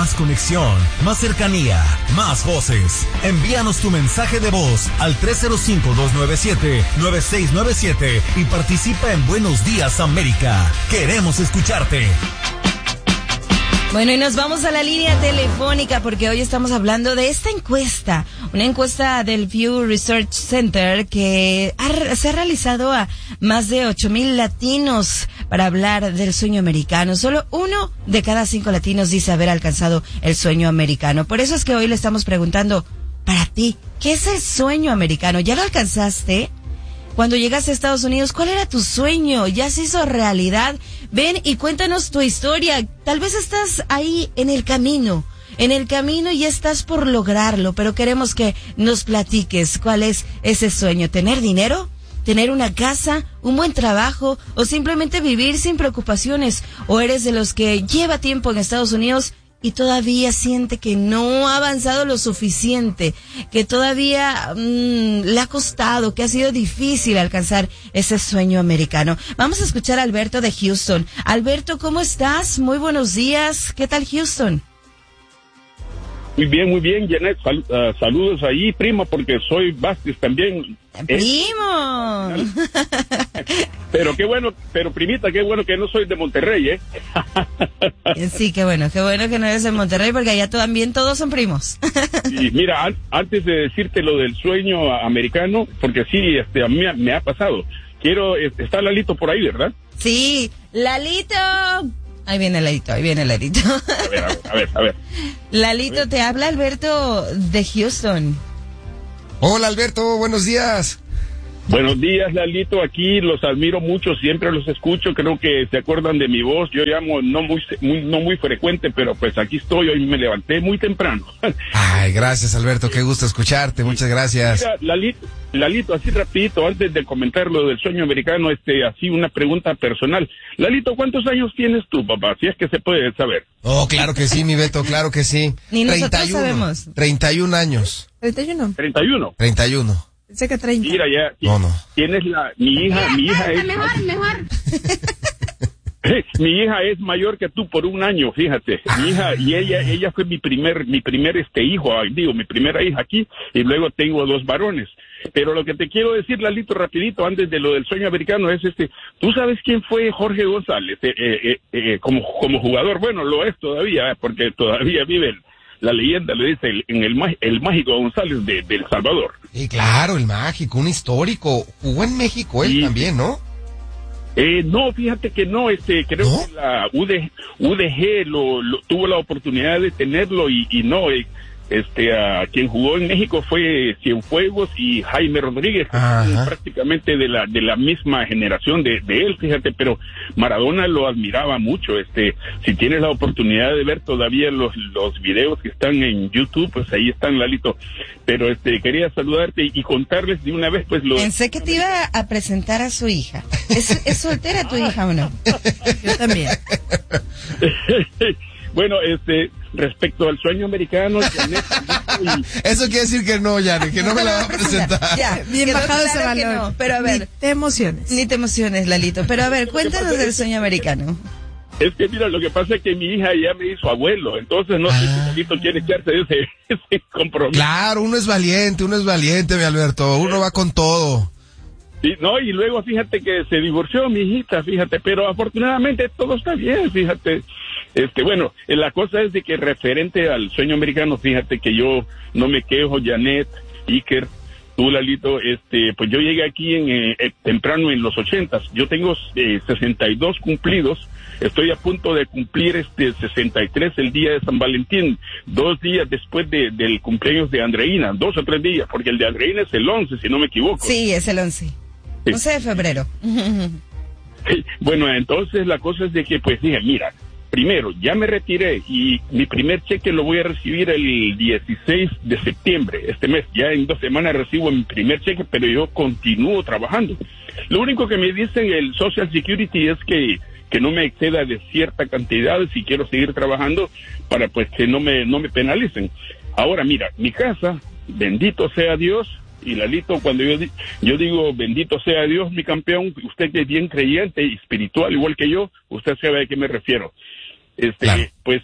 más conexión, más cercanía, más voces. Envíanos tu mensaje de voz al 305-297-9697 y participa en Buenos Días América. Queremos escucharte. Bueno, y nos vamos a la línea telefónica porque hoy estamos hablando de esta encuesta, una encuesta del Pew Research Center que se ha realizado a más de 8,000 latinos para hablar del sueño americano. Solo 1 de cada 5 latinos dice haber alcanzado el sueño americano. Por eso es que hoy le estamos preguntando, para ti, ¿qué es el sueño americano? ¿Ya lo alcanzaste? Cuando llegaste a Estados Unidos, ¿cuál era tu sueño? ¿Ya se hizo realidad? Ven y cuéntanos tu historia. Tal vez estás ahí en el camino y ya estás por lograrlo, pero queremos que nos platiques cuál es ese sueño. ¿Tener dinero? ¿Tener una casa? ¿Un buen trabajo? ¿O simplemente vivir sin preocupaciones? ¿O eres de los que lleva tiempo en Estados Unidos y todavía siente que no ha avanzado lo suficiente, que todavía le ha costado, que ha sido difícil alcanzar ese sueño americano? Vamos a escuchar a Alberto de Houston. Alberto, ¿cómo estás? Muy buenos días. ¿Qué tal Houston? Muy bien, Janet. Saludos ahí, prima, porque soy Vázquez también. ¡Primo! Pero qué bueno, primita, qué bueno que no soy de Monterrey, ¿eh? Sí, qué bueno que no eres de Monterrey, porque allá también todos son primos. Y mira, antes de decirte lo del sueño americano, porque sí, a mí me ha pasado. Está Lalito por ahí, ¿verdad? Sí, Lalito. Ahí viene Lalito. A ver. Lalito, te habla Alberto de Houston. Hola Alberto, buenos días. Buenos días, Lalito, aquí los admiro mucho, siempre los escucho, creo que se acuerdan de mi voz. Yo llamo no muy frecuente, pero pues aquí estoy, hoy me levanté muy temprano. Ay, gracias Alberto, qué gusto escucharte, muchas gracias. Mira, Lalito, así rapidito, antes de comentar lo del sueño americano, así una pregunta personal. Lalito, ¿cuántos años tienes tú, papá? Si es que se puede saber. Oh, claro que sí, mi Beto, claro que sí. Ni nosotros sabemos. 31 años. 31. Pensé que 30. Mira, ya. No. Tienes mi hija es... Mejor. Mi hija es mayor que tú por 1 año, fíjate. Mi hija, y ella fue mi primer hijo, mi primera hija aquí, y luego tengo 2 varones. Pero lo que te quiero decir, Lalito, rapidito, antes de lo del sueño americano, es ¿tú sabes quién fue Jorge González? Como jugador, bueno, lo es todavía, porque todavía vive la leyenda, le dice el mágico González de El Salvador. Sí, claro, el mágico, un histórico. Jugó en México él también, ¿no? No, fíjate que no, creo ¿No? que la UDG tuvo la oportunidad de tenerlo y no, a quien jugó en México fue Cienfuegos y Jaime Rodríguez, prácticamente de la misma generación de él, fíjate, pero Maradona lo admiraba mucho. Si tienes la oportunidad de ver todavía los videos que están en YouTube, pues ahí están, Lalito. Pero quería saludarte y contarles de una vez, pues Pensé que te iba a presentar a su hija. ¿Es soltera tu hija o no? Yo también. Bueno, respecto al sueño americano, Eso quiere decir que no, Yane, que no me la va a presentar. Ya, bien bajado ese valor. No, pero a ver, ni te emociones, Lalito. Pero a ver, cuéntanos del sueño americano. Es que mira, lo que pasa es que mi hija ya me hizo abuelo, entonces no sé si Lalito quiere echarse ese compromiso. Claro, uno es valiente, mi Alberto, uno va con todo. Sí, no, y luego fíjate que se divorció mi hijita, fíjate, pero afortunadamente todo está bien, fíjate. Bueno, la cosa es de que referente al sueño americano, fíjate que yo no me quejo, Janet, Iker, tú, Lalito, pues yo llegué aquí temprano en los 80s. Yo tengo 62 cumplidos. Estoy a punto de cumplir 63 el día de San Valentín, 2 días después del cumpleaños de Andreina, 2 o 3 días, porque el de Andreina es el 11, si no me equivoco. Sí, es el 11. 11 de febrero. Sí. Bueno, entonces la cosa es de que, pues dije, mira, primero, ya me retiré y mi primer cheque lo voy a recibir el 16 de septiembre, este mes. Ya en 2 semanas recibo mi primer cheque, pero yo continúo trabajando. Lo único que me dicen el Social Security es que no me exceda de cierta cantidad si quiero seguir trabajando para pues que no me penalicen. Ahora, mira, mi casa, bendito sea Dios. Y Lalito, cuando yo digo bendito sea Dios, mi campeón, usted que es bien creyente y espiritual igual que yo, usted sabe a qué me refiero. Claro. Pues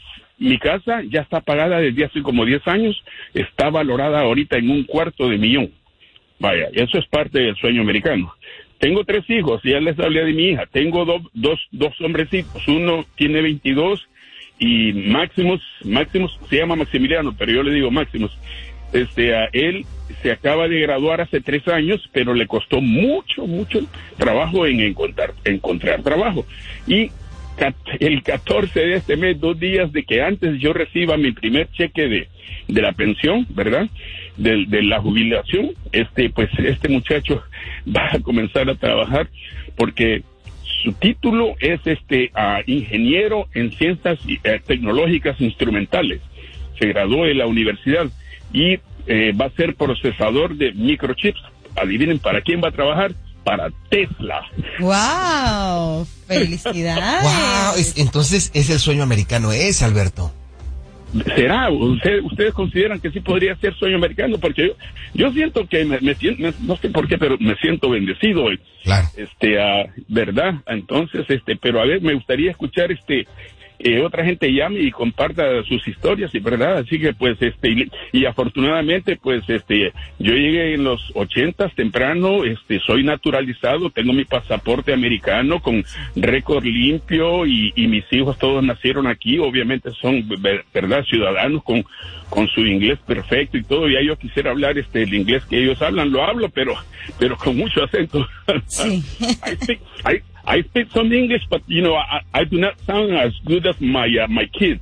mi casa ya está pagada desde hace como 10 años, está valorada ahorita en $250,000. Vaya, eso es parte del sueño americano. Tengo 3 hijos, ya les hablé de mi hija. Tengo dos hombrecitos, uno tiene 22 y Maximus se llama Maximiliano, pero yo le digo Maximus. A él se acaba de graduar hace 3 años, pero le costó mucho trabajo en encontrar trabajo. Y el 14 de este mes, 2 días de que antes yo reciba mi primer cheque de la pensión, ¿verdad?, de la jubilación, pues este muchacho va a comenzar a trabajar porque su título es ingeniero en ciencias tecnológicas instrumentales. Se graduó de la universidad y va a ser procesador de microchips. Adivinen para quién va a trabajar. Para Tesla. ¡Wow! ¡Felicidades! ¡Wow! Entonces es el sueño americano, Alberto. ¿Será? ¿Ustedes consideran que sí podría ser sueño americano? Porque yo siento que me siento, no sé por qué, pero me siento bendecido. Claro. ¿Verdad? Entonces, pero a ver, me gustaría escuchar otra gente llame y comparta sus historias, y verdad, así que pues y afortunadamente pues yo llegué en los 80s temprano, soy naturalizado, tengo mi pasaporte americano con récord limpio y mis hijos todos nacieron aquí, obviamente son verdad ciudadanos con su inglés perfecto y todo. Ya yo quisiera hablar el inglés que ellos hablan, lo hablo, pero con mucho acento. Sí. I speak some English, but I do not sound as good as my kids.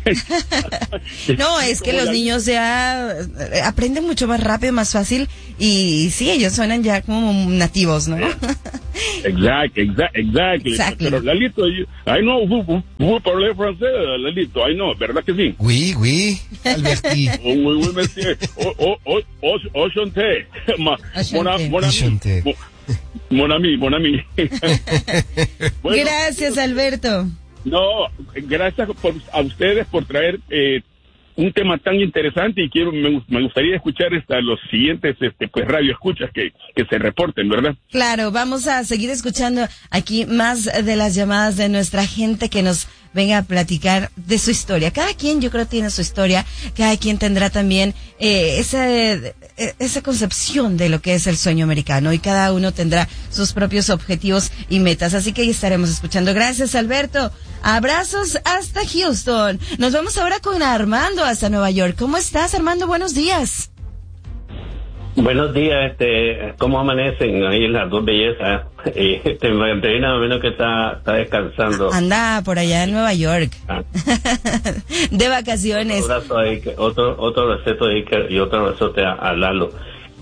No, es que los niños ya aprenden mucho más rápido, más fácil, y sí, ellos suenan ya como nativos, ¿no? Exactly. Pero Lalito, I know vous parlez français, Lalito, I know, ¿verdad que sí? Oui, Alberti. Oui, monsieur. Enchanté. Mon ami. Bueno, gracias, Alberto. No, gracias a ustedes por traer un tema tan interesante, y me gustaría escuchar los siguientes pues radio escuchas que se reporten, ¿verdad? Claro, vamos a seguir escuchando aquí más de las llamadas de nuestra gente que nos venga a platicar de su historia. Cada quien, yo creo, tiene su historia, cada quien tendrá también esa concepción de lo que es el sueño americano, y cada uno tendrá sus propios objetivos y metas, así que ahí estaremos escuchando. Gracias, Alberto. Abrazos hasta Houston. Nos vamos ahora con Armando hasta Nueva York. ¿Cómo estás, Armando? Buenos días. Buenos días, ¿cómo amanecen ahí las dos bellezas? Me enteré nada menos que está descansando. Anda por allá en Nueva York. De vacaciones. Otro receto de Iker y otro receto a Lalo.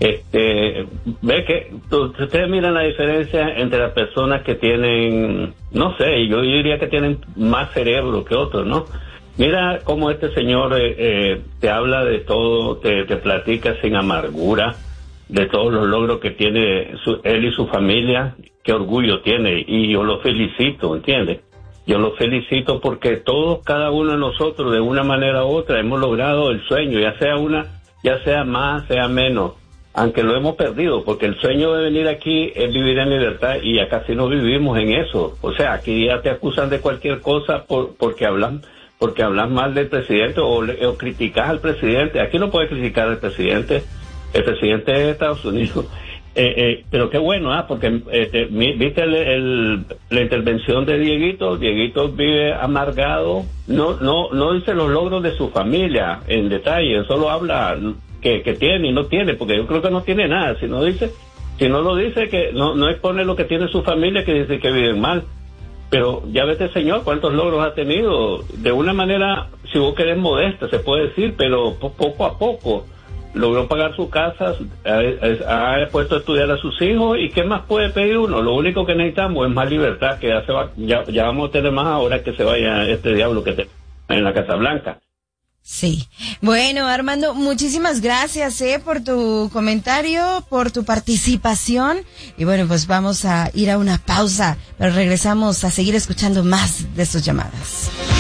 Ve que ustedes miran la diferencia entre las personas que tienen, no sé, yo diría que tienen más cerebro que otros, ¿no? Mira cómo este señor te habla de todo, te platica sin amargura de todos los logros que tiene él y su familia, qué orgullo tiene, y yo lo felicito, ¿entiendes? Yo lo felicito porque todos, cada uno de nosotros, de una manera u otra, hemos logrado el sueño, ya sea más, sea menos, aunque lo hemos perdido, porque el sueño de venir aquí es vivir en libertad, y ya casi no vivimos en eso. O sea, aquí ya te acusan de cualquier cosa porque hablas mal del presidente o criticas al presidente. Aquí no puedes criticar al presidente. El presidente de Estados Unidos. Pero qué bueno, porque viste la intervención de Dieguito. Dieguito vive amargado. No dice los logros de su familia en detalle. Solo habla que tiene y no tiene, porque yo creo que no tiene nada. Si no lo dice, que no expone lo que tiene su familia, que dice que viven mal. Pero ya ves, señor, cuántos logros ha tenido. De una manera, si vos querés, modesta, se puede decir, pero poco a poco logró pagar su casa, ha puesto a estudiar a sus hijos, y ¿qué más puede pedir uno? Lo único que necesitamos es más libertad, que ya vamos a tener más ahora que se vaya este diablo que está en la Casa Blanca. Sí. Bueno, Armando, muchísimas gracias por tu comentario, por tu participación. Y bueno, pues vamos a ir a una pausa, pero regresamos a seguir escuchando más de sus llamadas.